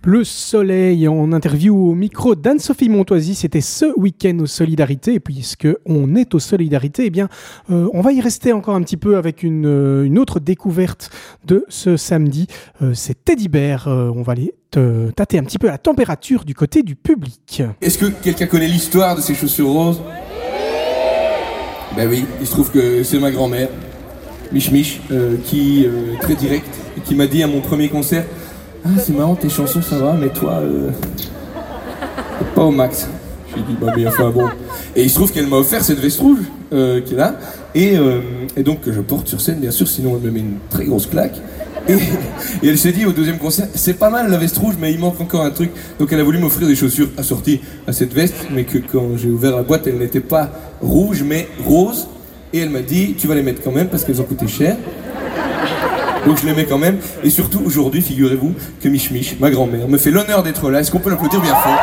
Le soleil en interview au micro d'Anne-Sophie Montoisy, c'était ce week-end aux Solidarités. Et puisque on est aux Solidarités, eh bien, on va y rester encore un petit peu avec une autre découverte de ce samedi. C'est Teddy Bear. On va aller tâter un petit peu la température du côté du public. Est-ce que quelqu'un connaît l'histoire de ces chaussures roses ? Ben oui, il se trouve que c'est ma grand-mère, Mich, qui est très directe, et qui m'a dit à mon premier concert: « Ah, c'est marrant, tes chansons ça va, mais toi, pas au max. » J'ai dit: « Bah mais enfin bon. » Et il se trouve qu'elle m'a offert cette veste rouge qui est là, et donc que je porte sur scène, bien sûr, sinon elle me met une très grosse claque. Et elle s'est dit au deuxième concert: « C'est pas mal la veste rouge, mais il manque encore un truc. » Donc elle a voulu m'offrir des chaussures assorties à cette veste, mais que quand j'ai ouvert la boîte, elles n'étaient pas rouges, mais roses. Et elle m'a dit: « Tu vas les mettre quand même parce qu'elles ont coûté cher. » Donc je les mets quand même. Et surtout aujourd'hui, figurez-vous que Mich, ma grand-mère, me fait l'honneur d'être là. Est-ce qu'on peut l'applaudir bien fort ?